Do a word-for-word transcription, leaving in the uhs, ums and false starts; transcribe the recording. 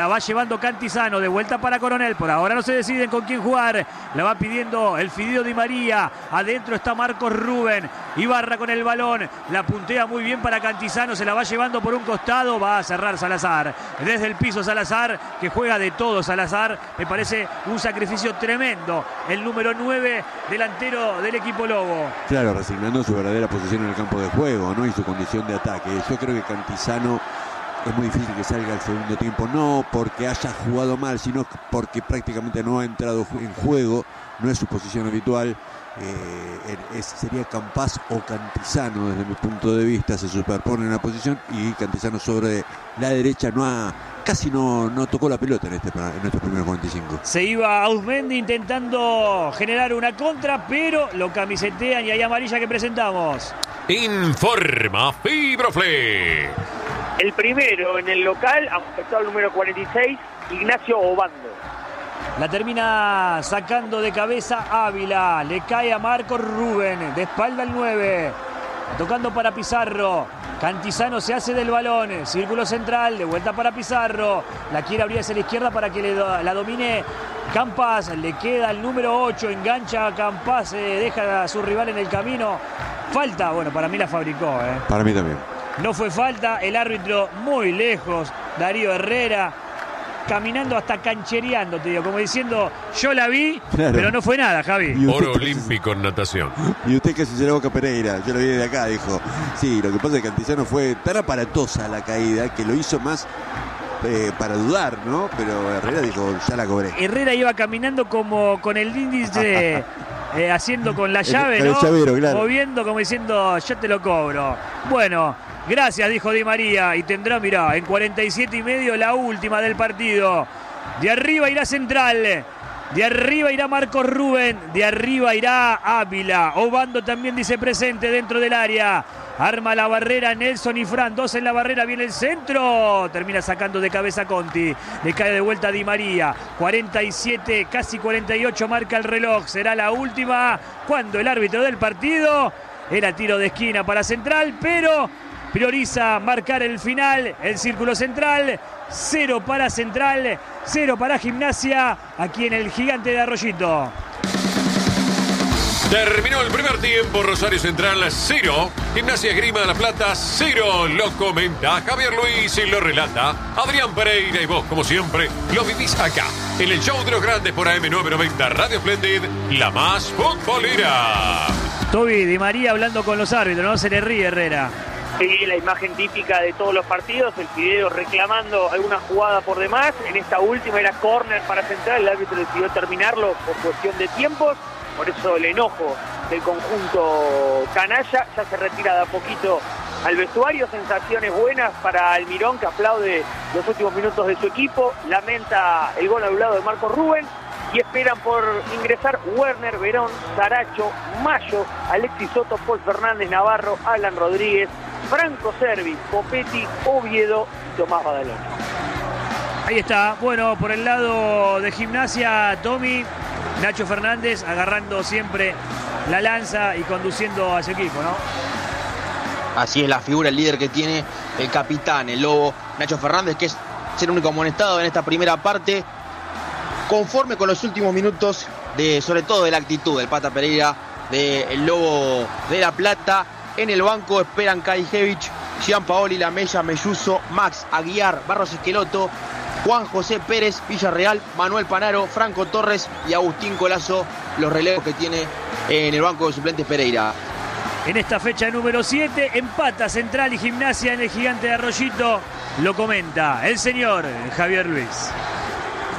La va llevando Cantizano, de vuelta para Coronel. Por ahora no se deciden con quién jugar. La va pidiendo el Fideo Di María. Adentro está Marcos Rubén. Ibarra con el balón. La puntea muy bien para Cantizano. Se la va llevando por un costado. Va a cerrar Salazar. Desde el piso Salazar, que juega de todo Salazar. Me parece un sacrificio tremendo. El número nueve, delantero del equipo Lobo. Claro, resignando su verdadera posición en el campo de juego, ¿no? Y su condición de ataque. Yo creo que Cantizano es muy difícil que salga al segundo tiempo, no porque haya jugado mal, sino porque prácticamente no ha entrado en juego, no es su posición habitual. Eh, es, sería Campas o Cantizano desde mi punto de vista, se superpone en la posición y Cantizano sobre la derecha no ha, casi no, no tocó la pelota en, este, en estos primeros cuarenta y cinco. Se iba Auzmendi intentando generar una contra, pero lo camisetean y hay amarilla que presentamos. Informa Fibroflex. El primero en el local, afectado al número cuarenta y seis, Ignacio Obando. La termina sacando de cabeza Ávila. Le cae a Marcos Rubén. De espalda el nueve. Tocando para Pizarro. Cantizano se hace del balón. Círculo central. De vuelta para Pizarro. La quiere abrir hacia la izquierda para que le do, la domine Campas. Le queda el número ocho. Engancha a Campas. Eh, deja a su rival en el camino. Falta. Bueno, para mí la fabricó. Eh. Para mí también. No fue falta, el árbitro muy lejos, Darío Herrera, caminando hasta canchereando, te digo, como diciendo, yo la vi, claro, pero no fue nada, Javi. Oro olímpico en natación. Y usted casi se la Boca Pereira, yo lo vi de acá, dijo. Sí, lo que pasa es que Cantizano fue tan aparatosa la caída que lo hizo más eh, para dudar, ¿no? Pero Herrera dijo, ya la cobré. Herrera iba caminando como con el índice... Eh, haciendo con la llave, el, ¿no? El llavero, claro. Moviendo como diciendo, yo te lo cobro. Bueno, gracias, dijo Di María. Y tendrá, mirá, en cuarenta y siete y medio la última del partido. De arriba irá Central. De arriba irá Marcos Rubén. De arriba irá Ávila. Obando también dice presente dentro del área. Arma la barrera Nelson y Fran. Dos en la barrera. Viene el centro. Termina sacando de cabeza Conti. Le cae de vuelta Di María. cuarenta y siete, casi cuarenta y ocho marca el reloj. Será la última. Cuando el árbitro del partido. Era tiro de esquina para Central. Pero prioriza marcar el final. El círculo central. Cero para Central. Cero para Gimnasia. Aquí en el Gigante de Arroyito. Terminó el primer tiempo, Rosario Central cero, Gimnasia Esgrima de La Plata cero. Lo comenta Javier Luis y lo relata Adrián Pereira. Y vos, como siempre, lo vivís acá, en el show de los grandes por A M novecientos noventa Radio Splendid, la más futbolera. Toby, Di María hablando con los árbitros, no se le ríe Herrera. Sí, la imagen típica de todos los partidos, el Fideo reclamando alguna jugada por demás. En esta última era córner para Central, el árbitro decidió terminarlo por cuestión de tiempos. Por eso el enojo del conjunto canalla. Ya se retira de a poquito al vestuario. Sensaciones buenas para Almirón, que aplaude los últimos minutos de su equipo. Lamenta el gol anulado de Marcos Rubén. Y esperan por ingresar Werner, Verón, Saracho, Mayo, Alexis Soto, Paul Fernández, Navarro, Alan Rodríguez, Franco Servi, Copetti, Oviedo y Tomás Badaloni. Ahí está. Bueno, por el lado de Gimnasia, Tommy, Nacho Fernández agarrando siempre la lanza y conduciendo a su equipo, ¿no? Así es la figura, el líder que tiene el capitán, el Lobo, Nacho Fernández, que es el único amonestado en esta primera parte. Conforme con los últimos minutos, de sobre todo de la actitud del Pata Pereira, del Lobo de La Plata. En el banco esperan Kajevich, Gianpaoli, Lamella, Melluso, Max, Aguiar, Barros Esqueloto, Juan José Pérez, Villarreal, Manuel Panaro, Franco Torres y Agustín Colazo, los relevos que tiene en el banco de suplentes Pereira. En esta fecha número siete, empata Central y Gimnasia en el Gigante de Arroyito. Lo comenta el señor Javier Luis.